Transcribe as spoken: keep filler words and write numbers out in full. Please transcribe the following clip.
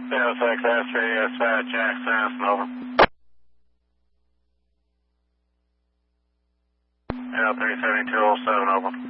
zero six S three, dispatch Jackson, over. L three seventy-two oh seven, over.